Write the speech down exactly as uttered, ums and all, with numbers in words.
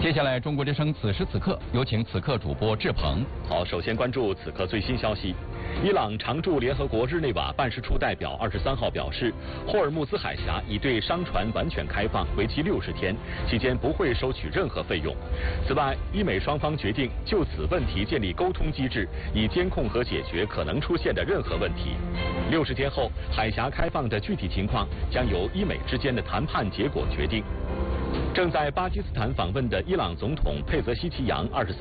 接下来，中国之声此时此刻有请此刻主播志鹏。 好，首先关注此刻最新消息。伊朗常驻联合国日内瓦办事处代表二十三号表示，霍尔木兹海峡已对商船完全开放，为期六十天，期间不会收取任何费用。此外，伊美双方决定就此问题建立沟通机制，以监控和解决可能出现的任何问题。六十天后，海峡开放的具体情况将由伊美之间的谈判结果决定。正在巴基斯坦访问的伊朗总统佩泽希奇扬二十